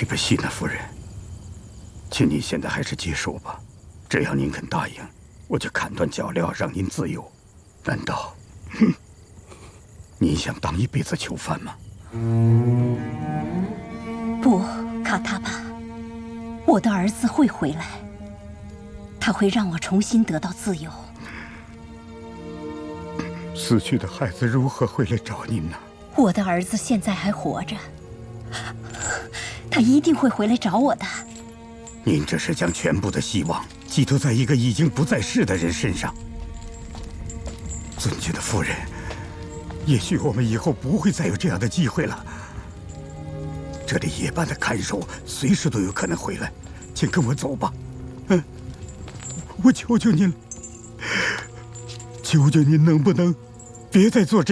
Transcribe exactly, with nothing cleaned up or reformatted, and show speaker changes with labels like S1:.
S1: 对不起呢，夫人，请您现在还是接受吧。只要您肯答应，我就砍断脚镣，让您自由。难道，哼，您想当一辈子囚犯吗？
S2: 不，卡塔巴，我的儿子会回来，他会让我重新得到自由。
S1: 死去的孩子如何会来找您呢？
S2: 我的儿子现在还活着，他一定会回来找我的。
S1: 您这是将全部的希望寄托在一个已经不在世的人身上。尊敬的夫人，也许我们以后不会再有这样的机会了。这里夜班的看守随时都有可能回来，请跟我走吧。嗯，我求求您了，求求您能不能别再做这